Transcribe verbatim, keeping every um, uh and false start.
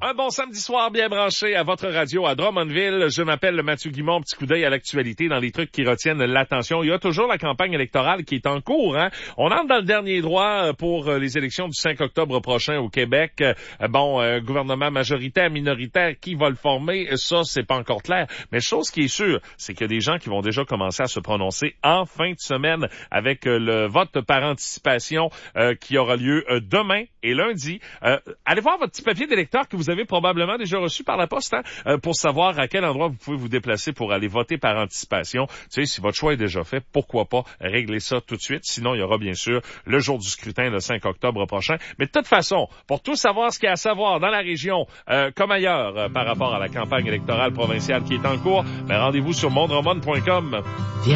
Un bon samedi soir bien branché à votre radio à Drummondville. Je m'appelle Mathieu Guimond. Petit coup d'œil à l'actualité dans les trucs qui retiennent l'attention. Il y a toujours la campagne électorale qui est en cours. Hein? On entre dans le dernier droit pour les élections du cinq octobre prochain au Québec. Bon, euh, gouvernement majoritaire, minoritaire, qui va le former? Ça, c'est pas encore clair. Mais chose qui est sûre, c'est qu'il y a des gens qui vont déjà commencer à se prononcer en fin de semaine avec le vote par anticipation euh, qui aura lieu euh, demain et lundi. Euh, allez voir votre petit papier d'électeur que vous avez probablement déjà reçu par la poste, hein, euh, pour savoir à quel endroit vous pouvez vous déplacer pour aller voter par anticipation. Tu sais, si votre choix est déjà fait, pourquoi pas régler ça tout de suite. Sinon, il y aura bien sûr le jour du scrutin, le cinq octobre prochain. Mais de toute façon, pour tout savoir ce qu'il y a à savoir dans la région, euh, comme ailleurs, euh, par rapport à la campagne électorale provinciale qui est en cours, ben rendez-vous sur mondroman point com.